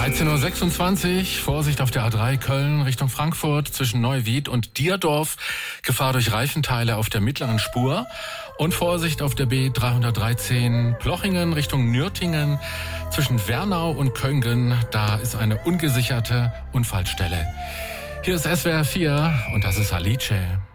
13.26 Uhr, Vorsicht auf der A3 Köln Richtung Frankfurt zwischen Neuwied und Dierdorf. Gefahr durch Reifenteile auf der mittleren Spur. Und Vorsicht auf der B313 Plochingen Richtung Nürtingen zwischen Wernau und Köngen. Da ist eine ungesicherte Unfallstelle. Hier ist SWR 4 und das ist Alice.